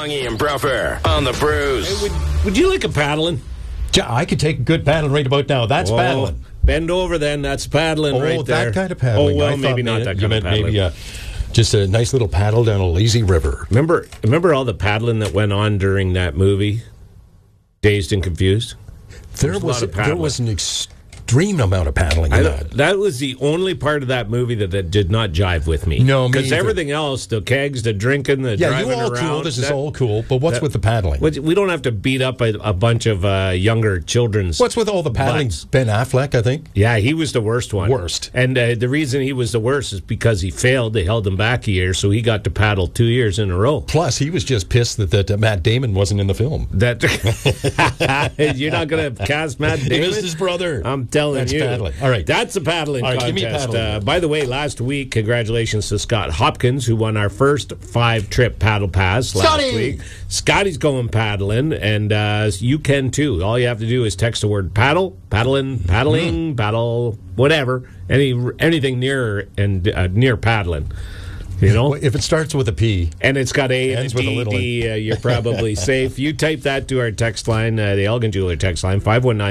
Youngie and Bruffer on the Brews. Hey, would you like a paddling? Yeah, I could take a good paddling right about now. That's paddling. Bend over then. That's paddling right there. Oh, that kind of paddling. Oh, well, maybe not that kind of paddling. Maybe just a nice little paddle down a lazy river. Remember all the paddling that went on during that movie, Dazed and Confused? There was an extreme amount of paddling in that. That was the only part of that movie that did not jive with me. No, because everything else, the kegs, the drinking, the driving all around. Cool. This is all cool, but what's with the paddling? We don't have to beat up a bunch of younger children's. What's with all the paddling? Butts. Ben Affleck, I think. Yeah, he was the worst one. Worst. And the reason he was the worst is because he failed. They held him back a year, so he got to paddle 2 years in a row. Plus, he was just pissed that Matt Damon wasn't in the film. You're not going to cast Matt Damon? He was his brother. I'm telling you. Paddling. All right. That's a paddling contest. Give me paddling. By the way, last week, congratulations to Scott Hopkins, who won our first 5-trip paddle pass last week. Scotty's going paddling, and you can too. All you have to do is text the word paddle, paddling, paddle, whatever, anything near and near paddling. You know, if it starts with a P and it's got A and a D, you're probably safe. You type that to our text line, the Elgin Jeweler text line,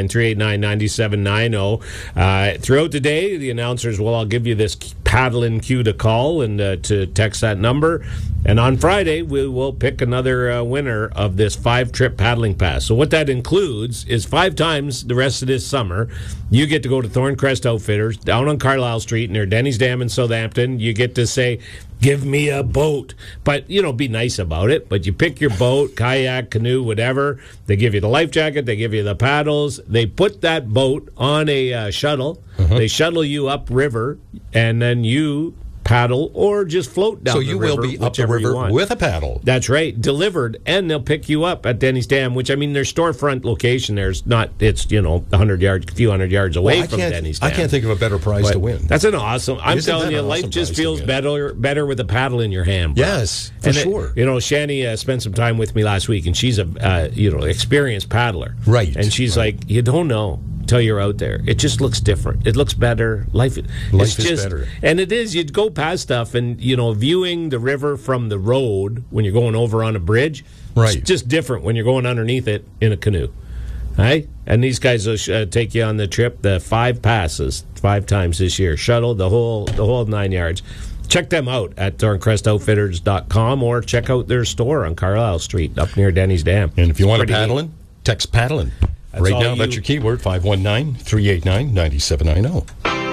519-389-9790. Throughout the day, the announcers will all give you this paddling cue to call and to text that number. And on Friday, we will pick another winner of this 5-trip paddling pass. So what that includes is 5 times the rest of this summer, you get to go to Thorncrest Outfitters down on Carlisle Street near Denny's Dam in Southampton. You get to say, give me a boat. But, be nice about it. But you pick your boat, kayak, canoe, whatever. They give you the life jacket. They give you the paddles. They put that boat on a shuttle. They shuttle you upriver, and then you paddle or just float down the river. So you will be up the river with a paddle. That's right. Delivered, and they'll pick you up at Denny's Dam, which, their storefront location there's not, it's, a few hundred yards away from Denny's Dam. I can't think of a better prize to win. That's an awesome, I'm telling you, life just feels better with a paddle in your hand, bro. Yes, for sure. Shanny spent some time with me last week, and she's a, experienced paddler. Right. And she's like, you don't know till you're out there. It just looks different. It looks better. Life is just better. And it is. You'd go past stuff and, viewing the river from the road when you're going over on a bridge, right. It's just different when you're going underneath it in a canoe. Right? And these guys will take you on the trip, the 5 passes, 5 times this year. Shuttle, the whole 9 yards. Check them out at ThorncrestOutfitters.com or check out their store on Carlisle Street up near Denny's Dam. And if you want to paddling, text paddling. That's right now, that's your keyword, 519-389-9790.